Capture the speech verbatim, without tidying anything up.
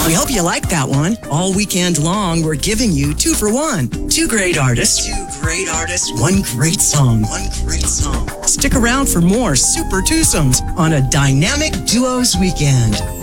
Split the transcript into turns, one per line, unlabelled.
We hope you like that one. All weekend long, we're giving you two for one. Two great artists. Two great artists. One great song. One great song. Stick around for more super twosomes on a dynamic duos weekend.